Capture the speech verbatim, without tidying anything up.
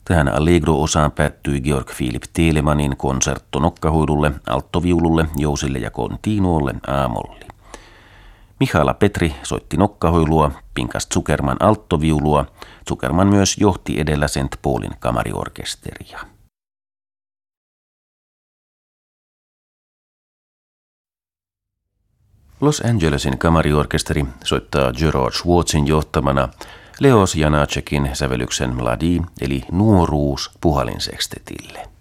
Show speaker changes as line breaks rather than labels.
Tähän allegro-osaan päättyi Georg Philipp Telemanin konsertto nokkahuilulle, alttoviululle, jousille ja continuolle A-molli. Mihaela Petri soitti nokkahuilua, Pinkas Zukerman alttoviulua. Zukerman myös johti edellä Saint Paulin kamariorkesteria. Los Angelesin kamariorkesteri soittaa Gerard Schwartzin johtamana Leos Janáčekin sävellyksen Mladí eli Nuoruus puhallinsekstetille.